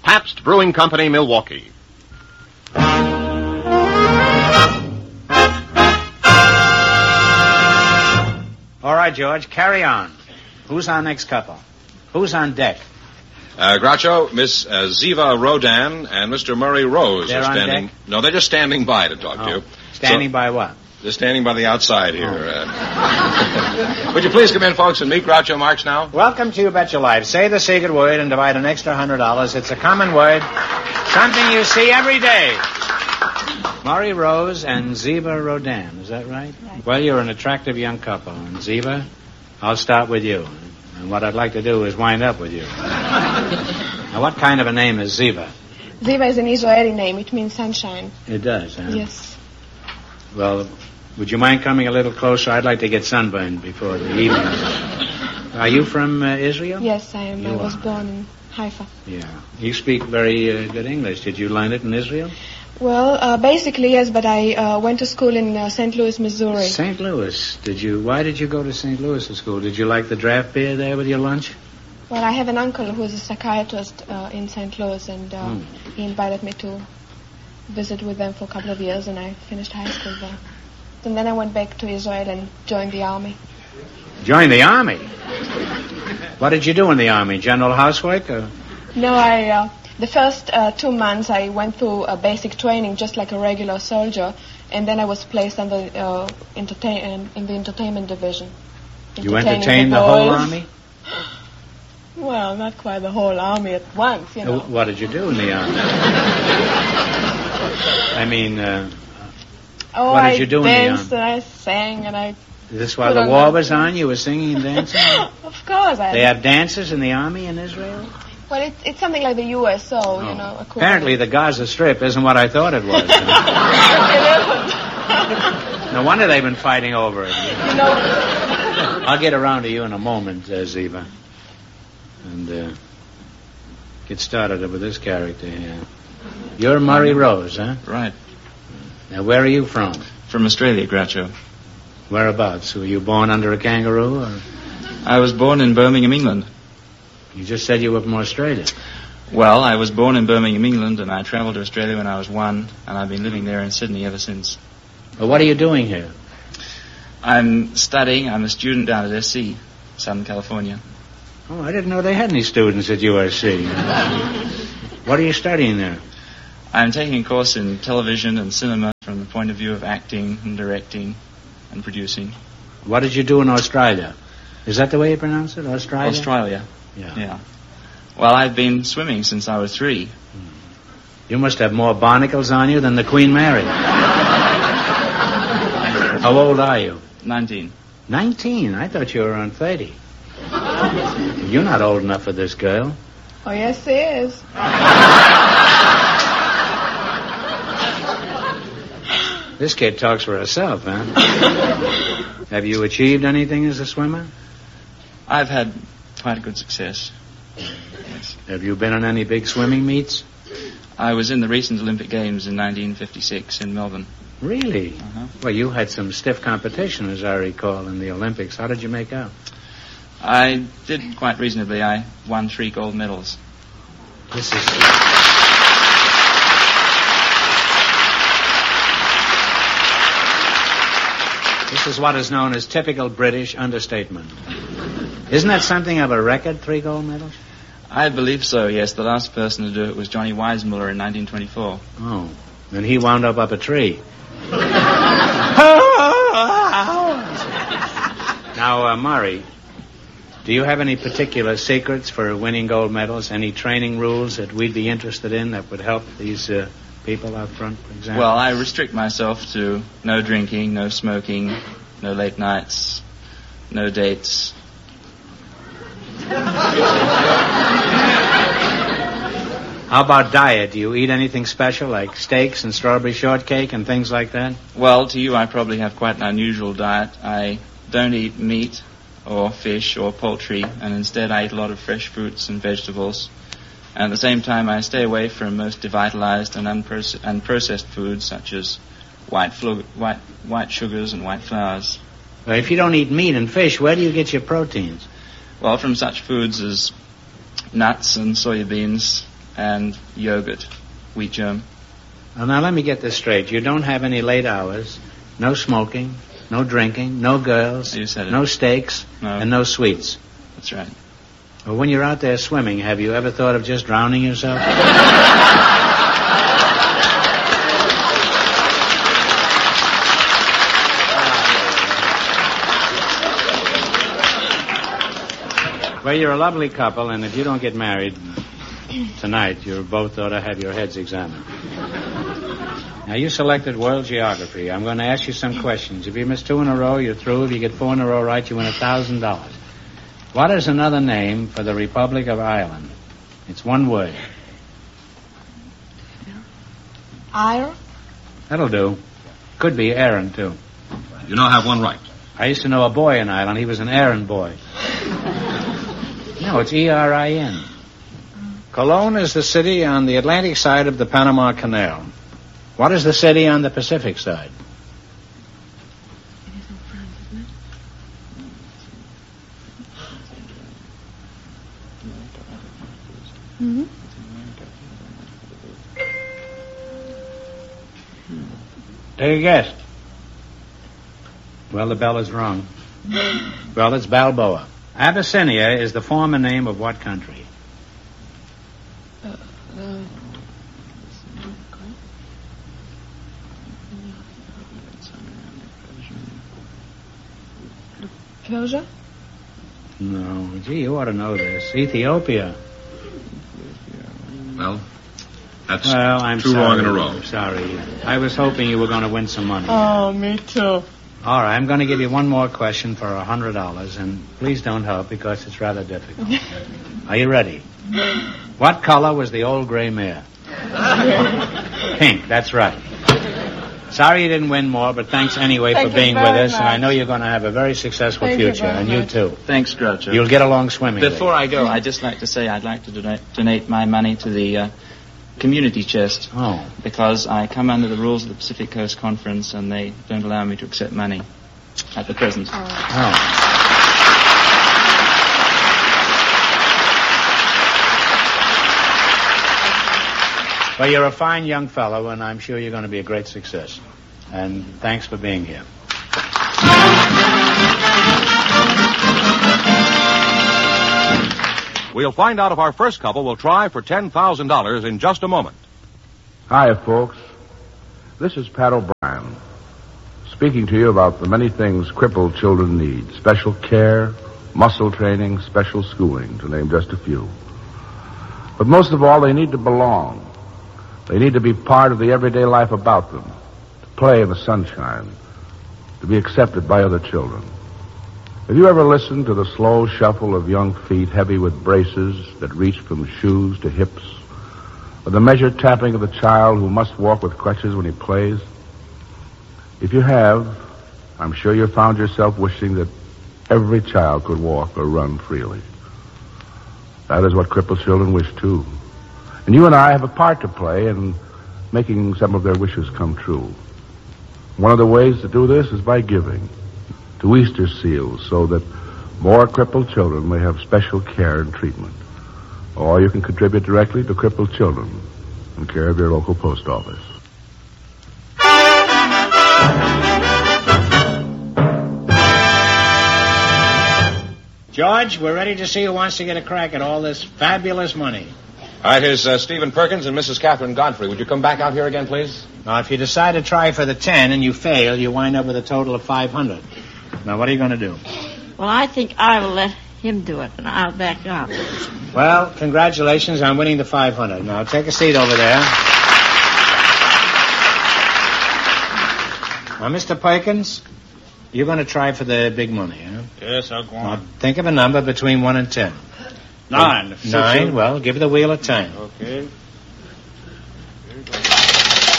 Pabst Brewing Company, Milwaukee. All right, George, carry on. Who's our next couple? Who's on deck? Groucho, Miss Ziva Rodan and Mr. Murray Rose They're are standing. on deck? No, they're just standing by to talk to you. Standing by what? They're standing by the outside here. Would you please come in, folks, and meet Groucho Marx now? Welcome to You Bet Your Life. Say the secret word and divide an extra $100. It's a common word, something you see every day. Murray Rose and Ziva Rodan, is that right? Right. Well, you're an attractive young couple. And Ziva, I'll start with you. And what I'd like to do is wind up with you. Now, what kind of a name is Ziva? Ziva is an Israeli name. It means sunshine. It does, huh? Yes. Well, would you mind coming a little closer? I'd like to get sunburned before the evening. Are you from Israel? Yes, I am. You I was are. born in Haifa. Yeah. You speak very good English. Did you learn it in Israel? Well, basically, yes, but I went to school in St. Louis, Missouri. St. Louis. Why did you go to St. Louis to school? Did you like the draft beer there with your lunch? Well, I have an uncle who's a psychiatrist in St. Louis, and he invited me to visit with them for a couple of years, and I finished high school there. And then I went back to Israel and joined the army. Joined the army? What did you do in the army? General housework? Or? No, the first 2 months I went through basic training just like a regular soldier, and then I was placed in the entertainment division. You entertained the whole army? Well, not quite the whole army at once, you know. What did you do in the army? I mean, what did you do in the army? I danced and I sang and I... Is this while the war was on? You were singing and dancing? Of course. They have dances in the army in Israel? Well, it's something like the USO, you know. Apparently the Gaza Strip isn't what I thought it was. No wonder they've been fighting over it. You know, I'll get around to you in a moment, Ziva. And get started with this character here. You're Murray Rose, huh? Right. Now, where are you from? From Australia, Groucho. Whereabouts? Were you born under a kangaroo? Or? I was born in Birmingham, England. You just said you were from Australia. Well, I was born in Birmingham, England, and I travelled to Australia when I was 1, and I've been living there in Sydney ever since. Well, what are you doing here? I'm studying. I'm a student down at SC, Southern California. Oh, I didn't know they had any students at USC. What are you studying there? I'm taking a course in television and cinema from the point of view of acting and directing and producing. What did you do in Australia? Is that the way you pronounce it, Australia? Australia. Yeah. Well, I've been swimming since I was 3. You must have more barnacles on you than the Queen Mary. How old are you? 19. 19? I thought you were around 30. You're not old enough for this girl. oh yes, he is. This kid talks for herself, huh? Have you achieved anything as a swimmer? I've had quite a good success. Yes. Have you been on any big swimming meets? I was in the recent Olympic Games in 1956 in Melbourne. Really? Uh-huh. Well, you had some stiff competition, as I recall, in the Olympics. How did you make out? I did quite reasonably. I won 3 gold medals. This is... This is what is known as typical British understatement. Isn't that something of a record, 3 gold medals? I believe so, yes. The last person to do it was Johnny Weissmuller in 1924. Oh, and he wound up a tree. Now, Murray, do you have any particular secrets for winning gold medals? Any training rules that we'd be interested in that would help these people out front, for example? Well, I restrict myself to no drinking, no smoking, no late nights, no dates. How about diet? Do you eat anything special, like steaks and strawberry shortcake and things like that? Well, to you, I probably have quite an unusual diet. I don't eat meat or fish or poultry, and instead I eat a lot of fresh fruits and vegetables. And at the same time, I stay away from most devitalized and unprocessed foods, such as white sugars and white flours. Well, if you don't eat meat and fish, where do you get your proteins? Well, from such foods as nuts and soybeans, and yogurt, wheat germ. Well, now let me get this straight. You don't have any late hours, no smoking, no drinking, no girls, You said it. no steaks, No. and no sweets. That's right. Well, when you're out there swimming, have you ever thought of just drowning yourself? Well, you're a lovely couple, and if you don't get married tonight, you both ought to have your heads examined. Now, you selected world geography. I'm going to ask you some questions. If you miss 2 in a row, you're through. If you get 4 in a row right, you win $1,000. What is another name for the Republic of Ireland? It's one word. Ire? That'll do. Could be Aaron, too. You now have one right. I used to know a boy in Ireland. He was an errand boy. No, it's E-R-I-N. Cologne is the city on the Atlantic side of the Panama Canal. What is the city on the Pacific side? Mm-hmm. Take a guess. Well, the bell is wrong. Well, it's Balboa. Abyssinia is the former name of what country? Persia? No. Gee, you ought to know this. Ethiopia. Well, that's I'm two sorry. wrong in a row. I'm sorry. I was hoping you were going to win some money. Oh, me too. All right, I'm going to give you one more question for $100, and please don't help because it's rather difficult. Are you ready? What color was the old gray mare? Pink, that's right. Sorry you didn't win more, but thanks anyway Thank for being you with very us, and I much. know you're going to have a very successful Thank you future, very and you much. too. Thanks, Groucho. You'll get along swimmingly. Before I go, I'd just like to say I'd like to donate my money to the community chest Oh. because I come under the rules of the Pacific Coast Conference and they don't allow me to accept money at the present. Oh. Well, you're a fine young fellow, and I'm sure you're going to be a great success. And thanks for being here. We'll find out if our first couple will try for $10,000 in just a moment. Hi, folks. This is Pat O'Brien, speaking to you about the many things crippled children need. Special care, muscle training, special schooling, to name just a few. But most of all, they need to belong. They need to be part of the everyday life about them, to play in the sunshine, to be accepted by other children. Have you ever listened to the slow shuffle of young feet heavy with braces that reach from shoes to hips? Or the measured tapping of the child who must walk with crutches when he plays? If you have, I'm sure you found yourself wishing that every child could walk or run freely. That is what crippled children wish, too. And you and I have a part to play in making some of their wishes come true. One of the ways to do this is by giving to Easter Seals so that more crippled children may have special care and treatment. Or you can contribute directly to Crippled Children in care of your local post office. George, we're ready to see who wants to get a crack at all this fabulous money. All right, here's Stephen Perkins and Mrs. Catherine Godfrey. Would you come back out here again, please? Now, if you decide to try for the 10 and you fail, you wind up with a total of 500. Now, what are you going to do? Well, I think I will let him do it, and I'll back up. Well, congratulations on winning the 500. Now, take a seat over there. Now, Mr. Perkins, you're going to try for the big money, huh? Yes, I'll go Now, on. think of a number between 1 and 10. 9. 9? Well, give the wheel a turn. Okay.